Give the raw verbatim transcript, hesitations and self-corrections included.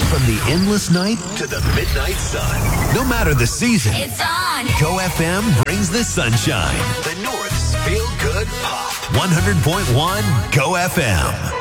From the endless night to the midnight sun. No matter the season, it's on. Go F M brings the sunshine. The North's feel-good pop. one hundred point one Go F M.